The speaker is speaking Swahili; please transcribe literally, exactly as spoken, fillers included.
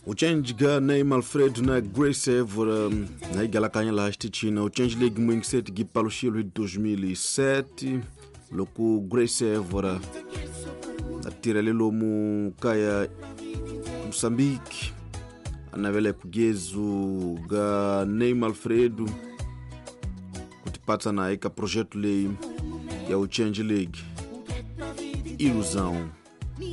O change ga Neymar Alfredo na Grace Evora na igalakanya la China. O change league mwingi sete gipalo shilo dois mil e sete. Loko Grace Evora atira lelo mu kaya Moçambique. Anavele kugezu ga Neymar Alfredo kutipata na eka projeto le ya o change league. Ilusão.